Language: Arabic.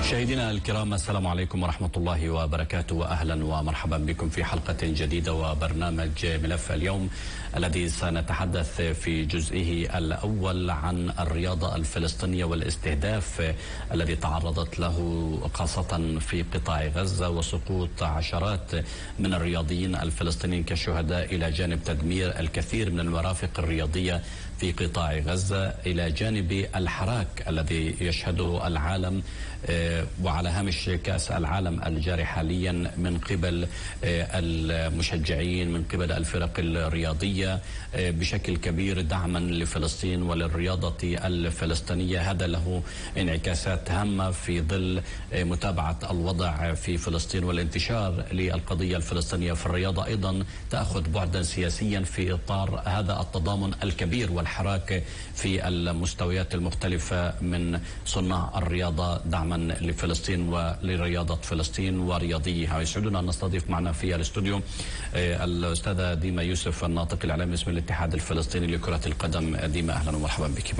مشاهدينا الكرام، السلام عليكم ورحمة الله وبركاته، وأهلا ومرحبا بكم في حلقة جديدة وبرنامج ملف اليوم، الذي سنتحدث في جزئه الأول عن الرياضة الفلسطينية والاستهداف الذي تعرضت له خاصة في قطاع غزة، وسقوط عشرات من الرياضيين الفلسطينيين كشهداء إلى جانب تدمير الكثير من المرافق الرياضية في قطاع غزة، إلى جانب الحراك الذي يشهده العالم وعلى هامش كأس العالم الجاري حاليا من قبل المشجعين، من قبل الفرق الرياضية بشكل كبير دعما لفلسطين وللرياضة الفلسطينية. هذا له انعكاسات هامة في ظل متابعة الوضع في فلسطين والانتشار للقضية الفلسطينية في الرياضة، أيضا تأخذ بعدا سياسيا في إطار هذا التضامن الكبير والحراك في المستويات المختلفة من صناع الرياضة دعما لفلسطين ولرياضة فلسطين ورياضيها. يسعدنا أن نستضيف معنا في الاستوديو الأستاذة ديما يوسف، الناطق الإعلامي باسم الاتحاد الفلسطيني لكرة القدم. ديما، أهلا ومرحبا بك.